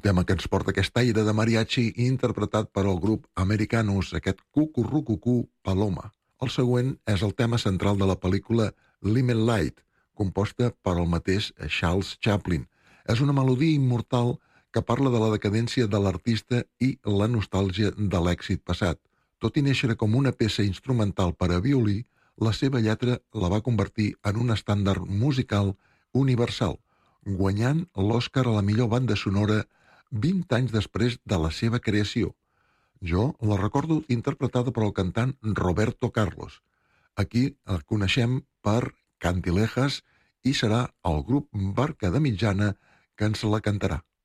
tema que ens porta aquest aire de mariachi interpretat per el grup Americanus, aquest Cucurrucucú Paloma. El següent és el tema central de la pel·lícula Limelight, composta per el mateix Charles Chaplin. És una melodia immortal que parla de la decadència de l'artista i la nostàlgia de l'èxit passat. Tot i néixer com una peça instrumental per a violí, la seva lletra la va convertir en un estàndard musical universal, guanyant l'Oscar a la millor banda sonora 20 anys després de la seva creació. Jo la recordo interpretada per el cantant Roberto Carlos. Aquí el coneixem per Cantilejas i serà el grup Barca de Mitjana que ens la cantarà.